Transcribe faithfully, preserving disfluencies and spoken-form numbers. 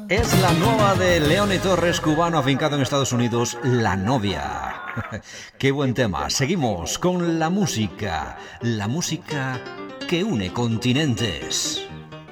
Es la nueva de Leone Torres, cubano afincado en Estados Unidos, La novia. Qué buen tema. Seguimos con la música, la música que une continentes.